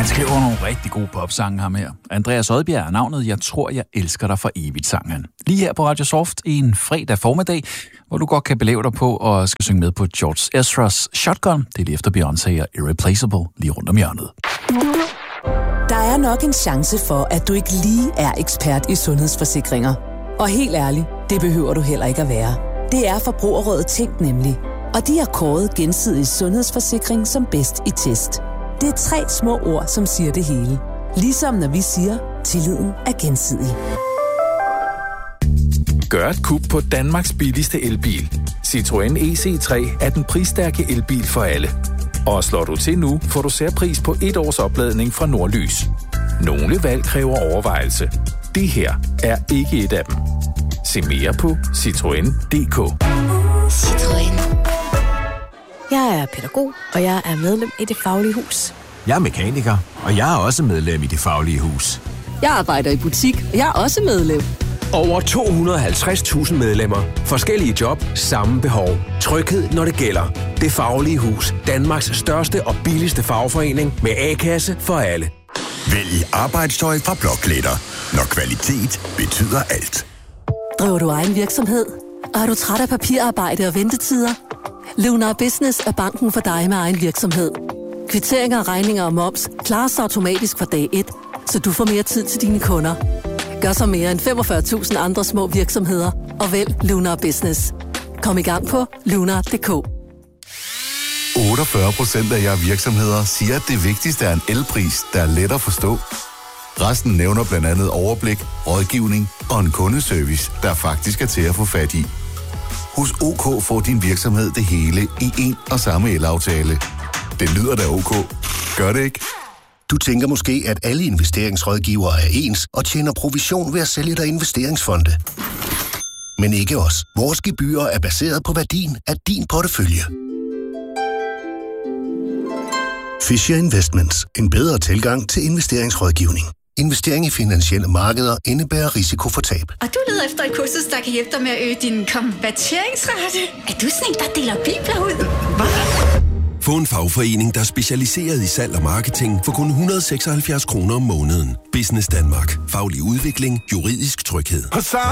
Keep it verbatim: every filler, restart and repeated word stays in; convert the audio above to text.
Han skriver nogle rigtig gode popsange, ham her. Andreas Odbjerg er navnet Jeg tror, jeg elsker dig for evigt, sang han. Lige her på Radio Soft en fredag formiddag, hvor du godt kan belave dig på og skal synge med på George Ezras Shotgun. Det er lige efter Beyoncé og Irreplaceable lige rundt om hjørnet. Der er nok en chance for, at du ikke lige er ekspert i sundhedsforsikringer. Og helt ærligt, det behøver du heller ikke at være. Det er Forbrugerrådet Tænk nemlig. Og de har kåret Gensidig Sundhedsforsikring som bedst i test. Det er tre små ord, som siger det hele. Ligesom når vi siger, tilliden er gensidig. Gør et kub på Danmarks billigste elbil. Citroën E C tre er den prisstærke elbil for alle. Og slår du til nu, får du særpris på et års opladning fra Nordlys. Nogle valg kræver overvejelse. Det her er ikke et af dem. Se mere på citroen punktum d k. Citroën. Jeg er pædagog, og jeg er medlem i Det Faglige Hus. Jeg er mekaniker, og jeg er også medlem i Det Faglige Hus. Jeg arbejder i butik, og jeg er også medlem. Over to hundrede og halvtreds tusind medlemmer. Forskellige job, samme behov. Tryghed, når det gælder. Det Faglige Hus. Danmarks største og billigste fagforening med A-kasse for alle. Vælg arbejdstøj fra Blokletter, når kvalitet betyder alt. Driver du egen virksomhed? Og er du træt af papirarbejde og ventetider? Lunar Business er banken for dig med egen virksomhed. Kvitteringer, regninger og moms klares automatisk fra dag et, så du får mere tid til dine kunder. Gør så mere end femogfyrre tusind andre små virksomheder og vælg Lunar Business. Kom i gang på lunar punktum d k. otteogfyrre procent af jer virksomheder siger, at det vigtigste er en elpris, der er let at forstå. Resten nævner blandt andet overblik, rådgivning og en kundeservice, der faktisk er til at få fat i. Hos OK får din virksomhed det hele i en og samme elaftale. Det lyder da OK. Gør det ikke? Du tænker måske, at alle investeringsrådgivere er ens og tjener provision ved at sælge dig investeringsfonde. Men ikke os. Vores gebyrer er baseret på værdien af din portefølje. Fisher Investments. En bedre tilgang til investeringsrådgivning. Investering i finansielle markeder indebærer risiko for tab. Og du leder efter et kursus, der kan hjælpe dig med at øge din konverteringsrate. Er du sådan en, der deler bibler ud? Hvad? Få en fagforening, der er specialiseret i salg og marketing for kun et hundrede og seksoghalvfjerds kroner om måneden. Business Danmark. Faglig udvikling. Juridisk tryghed.